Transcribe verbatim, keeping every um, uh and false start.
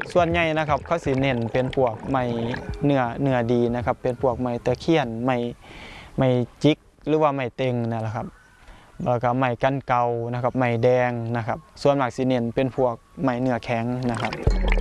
ส่วนใหญ่นะครับเขาสิเน้นเป็นพวกไม้เนื้อเนื้อดีนะครับเป็นพวกไม้ตะเคียนไม้ไม้จิกหรือว่าไม้เต็งนั่นแหละครับแล้วก็ไม้กันเกานะครับไม้แดงนะครับส่วนมากสิเน้นเป็นพวกไม้เนื้อแข็งนะครับ